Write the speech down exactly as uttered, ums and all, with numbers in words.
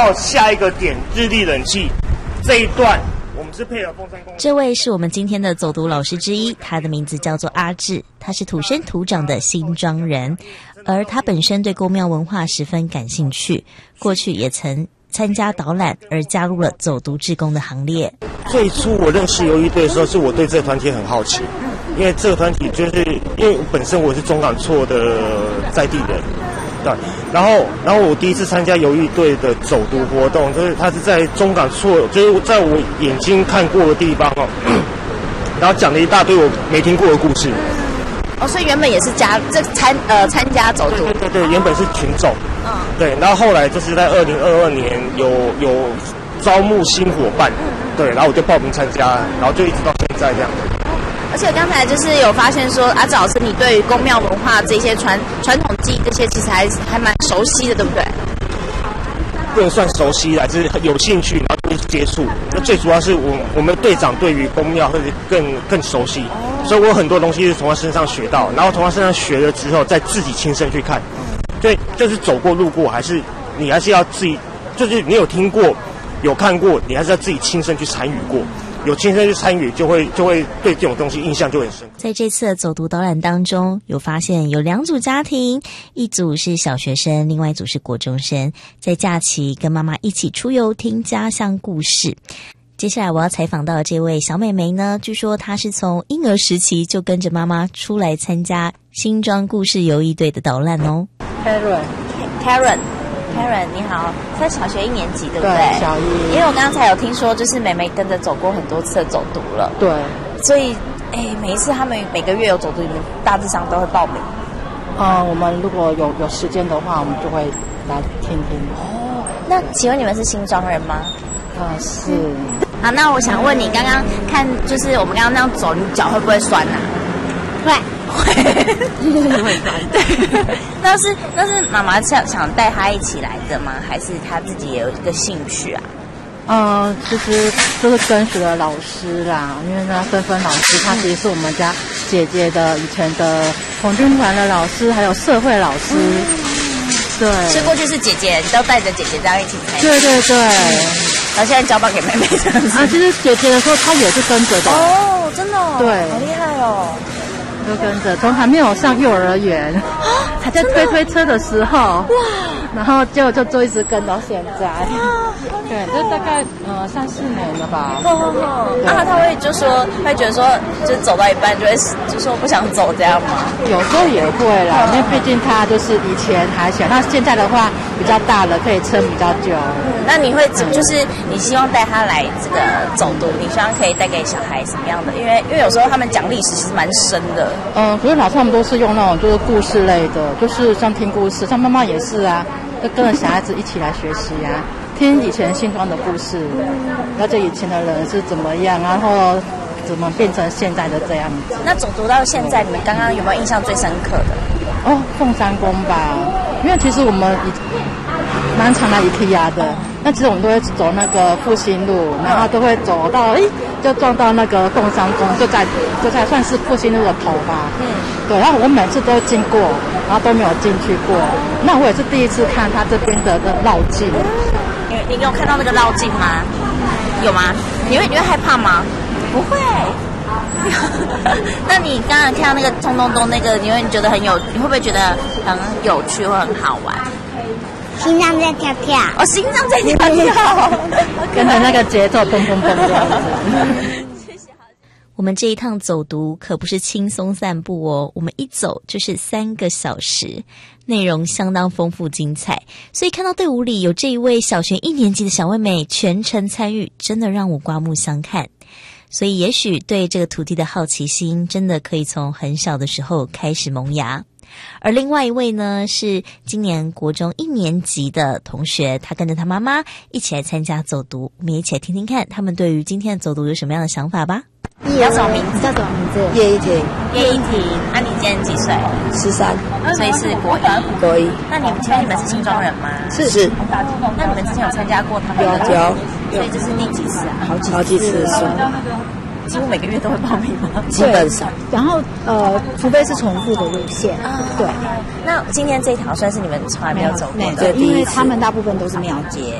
到下一个点日立冷气这一段，我们是配合凤山公路。 这位是我们今天的走读老师之一，他的名字叫做阿志，他是土生土长的新庄人，而他本身对宫庙文化十分感兴趣，过去也曾参加导览而加入了走读志工的行列。 最初我认识游艺队的时候，是我对这个团体很好奇，因为这个团体就是因为本身我是中港厝的在地人，对，然后然后我第一次参加游艺队的走读活动，就是他是在中港厝，就是在我眼睛看过的地方哦，然后讲了一大堆我没听过的故事。 哦，所以原本也是加这参呃参加走读， 对对对，原本是群众，嗯，对，然后后来就是在二零二二年有有招募新伙伴，对，然后我就报名参加，然后就一直到现在这样。 而且刚才就是有发现说，阿志老师你对于宫庙文化这些传传统技艺这些，其实还还蛮熟悉的，对不对？ 不能算熟悉啦，就是有兴趣，然后就接触。那最主要是我我们队长对于宫庙会更更熟悉，所以我有很多东西是从他身上学到，然后从他身上学了之后，再自己亲身去看。对，就是走过路过，还是你还是要自己，就是你有听过、有看过，你还是要自己亲身去参与过。有亲身去参与，就会就会对这种东西印象就很深刻。 在这次的走读导览当中，有发现有两组家庭，一组是小学生，另外一组是国中生，在假期跟妈妈一起出游听家乡故事。接下来我要采访到的这位小妹妹呢，据说她是从婴儿时期就跟着妈妈出来参加新庄故事游艺队的导览哦。 Karen Karen Karen 你好，在小学一年级对不对？ 对，小一。 因为我刚才有听说，就是妹妹跟着走过很多次的走读了。 对。 所以，哎，每一次他们每个月有走读，你们大致上都会报名。 嗯，我们如果有有时间的话，我们就会来听听。 哦，那请问你们是新庄人吗？ 啊、呃，是。 好，那我想问你，刚刚看就是我们刚刚那样走，你脚会不会酸啊？会。会，对，那是那是妈妈想想带他一起来的吗？还是他自己也有一个兴趣啊？ 呃，其实就是跟随了老师啦，因为呢，芬芬老师她其实是我们家姐姐的以前的童军团的老师，还有社会老师。嗯、对， 所以过去是姐姐，你都带着姐姐这样一起参与。 对对对。 然后现在交棒给妹妹这样子。 啊，其实姐姐的时候她也是跟着的。 哦，真的、哦。 对， 好厉害哦。 就跟着，从还没有上幼儿园，还在推推车的时候，哇，然后就就就一直跟到现在，对，这大概呃三四年了吧。 哦哦啊，他会就说，会觉得说，就走到一半就会就说不想走这样吗？ 有时候也会啦，因为毕竟他就是以前还小，那现在的话比较大了，可以撑比较久。 嗯，那你会就是你希望带他来这个走读，你希望可以带给小孩什么样的？因为因为有时候他们讲历史其实蛮深的。 嗯，可是老师他们都是用那种就是故事类的，就是像听故事，像妈妈也是啊，就跟着小孩子一起来学习啊，听以前新庄的故事，了解以前的人是怎么样，然后怎么变成现在的这样子。 那走读到现在，你们刚刚有没有印象最深刻的？ 哦，凤山宫吧，因为其实我们蛮常来宜提亚的，那其实我们都会走那个复兴路，然后都会走到，诶，就撞到那个凤山宫，就在就在算是复兴路的头吧。嗯，对，然后我每次都经过，然后都没有进去过。那我也是第一次看他这边的的绕境。 你你有看到那个绕境吗？有吗？你会你会害怕吗？不会。那你刚刚看到那个冲咚咚那个，你会觉得很有，你会不会觉得很有趣或很好玩？ 心脏在跳跳， 哦，心脏在跳跳， 跟着那个节奏砰砰砰这样子。 我们这一趟走读可不是轻松散步哦，我们一走就是三个小时，内容相当丰富精彩，所以看到队伍里有这一位小学一年级的小妹妹全程参与，真的让我刮目相看。所以也许对这个土地的好奇心真的可以从很小的时候开始萌芽。而另外一位呢，是今年国中一年级的同学，他跟着他妈妈一起来参加走读，我们也一起来听听看他们对于今天的走读有什么样的想法吧。 你叫什么名字？ 叫什么名字？ 叶一婷。 叶一婷，那、啊、你今年几岁？ 十三。 所以是国一。 国一。 那你们请问你们是新庄人吗？ 是是。 那你们之前有参加过他们的？ 有有。 所以这是第几次啊？ 好几好几次是。 几乎每个月都会报名吗？ 基本上。 然后呃，除非是重复的路线。啊、对。 那今天这一条算是你们从来没有走过的， 对，因为他们大部分都是庙街。